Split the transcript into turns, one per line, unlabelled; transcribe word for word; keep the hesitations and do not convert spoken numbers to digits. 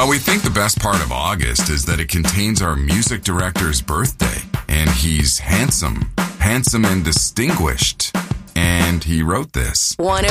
Well, we think the best part of August is that it contains our music director's birthday. And he's handsome, handsome and distinguished. And he wrote this.
one